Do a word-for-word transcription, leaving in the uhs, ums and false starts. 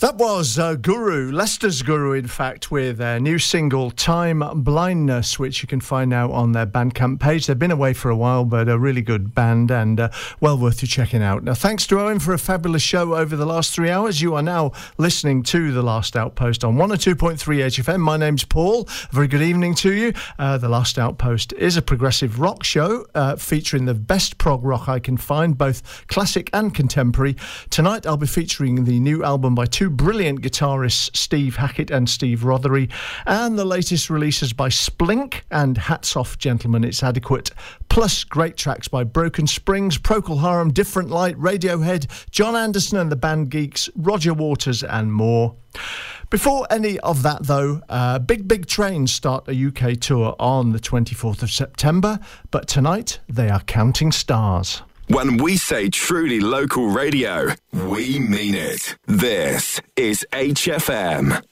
That was uh, Guru, Leicester's Guru, in fact, with their new single, Time Blindness, which you can find now on their Bandcamp page. They've been away for a while, but a really good band and uh, well worth you checking out. Now, thanks to Owen for a fabulous show over the last three hours. You are now listening to The Last Outpost on one oh two point three H F M. My name's Paul. A very good evening to you. Uh, the Last Outpost is a progressive rock show uh, featuring the best prog rock I can find, both classic and contemporary. Tonight, I'll be featuring the new album by two brilliant guitarists, Steve Hackett and Steve Rothery, and the latest releases by Splink and Hats Off Gentlemen, It's Adequate, plus great tracks by Broken Springs, Procol Harum, Different Light, Radiohead, John Anderson and the Band Geeks, Roger Waters and more. Before any of that, though, uh, Big Big Trains start a U K tour on the twenty-fourth of September, but tonight they are counting stars. When we say truly local radio, we mean it. This is H F M.